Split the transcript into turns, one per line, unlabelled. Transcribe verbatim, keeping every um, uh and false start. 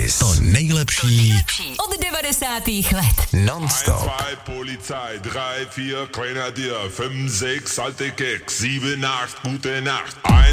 Kiss. To nejlepší
od devadesátých let.
Non-stop.
eins, zwei, Polizei, drei, vier, Grenadier, fünf, sechs, alte Keks, sieben, acht, gute Nacht.